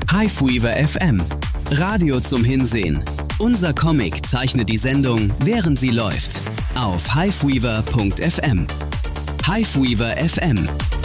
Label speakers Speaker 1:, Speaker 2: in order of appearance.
Speaker 1: Hiveweaver FM. Radio zum Hinsehen. Unser Comic zeichnet die Sendung, während sie läuft. Auf hiveweaver.fm. Hiveweaver FM.